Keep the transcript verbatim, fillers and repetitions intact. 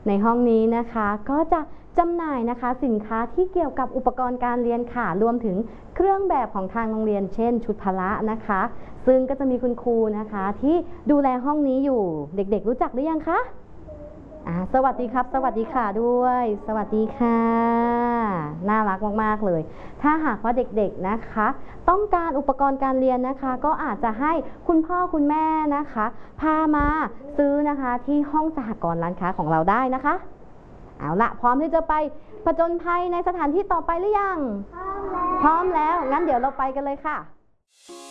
ในห้องนี้นะคะก็จะจำหน่ายนะคะสินค้าที่เกี่ยวกับอุปกรณ์การเรียนค่ะรวมถึงเครื่องแบบของทางโรงเรียนเช่นชุดพละนะคะซึ่งก็จะมีคุณครูนะคะที่ดูแลห้องนี้อยู่เด็กๆรู้จักหรือยังคะอ่าสวัสดีครับสวัสดีค่ะด้วยสวัสดีค่ะน่ารักมากๆเลยถ้าหากว่าเด็กๆนะคะต้องการอุปกรณ์การเรียนนะคะก็อาจจะให้คุณพ่อคุณแม่นะคะพามาซื้อนะคะที่ห้องสหกรณ์ร้านค้าของเราได้นะคะเอาละพร้อมที่จะไปผจญภัยในสถานที่ต่อไปหรือยังพร้อมแล้วพร้อมแล้วงั้นเดี๋ยวเราไปกันเลยค่ะ